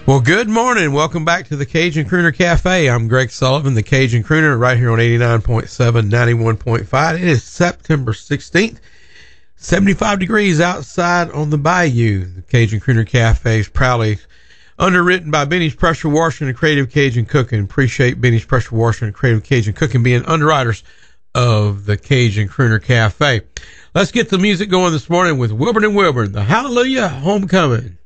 Well, good morning. Welcome back to the Cajun Crooner Cafe. I'm Greg Sullivan, the Cajun Crooner, right here on 89.7, 91.5. It is September 16th, 75 degrees outside on the bayou. The Cajun Crooner Cafe is proudly underwritten by Benny's Pressure Washing and Creative Cajun Cooking. Appreciate Benny's Pressure Washing and Creative Cajun Cooking being underwriters of the Cajun Crooner Cafe. Let's get the music going this morning with Wilburn and Wilburn, the Hallelujah Homecoming.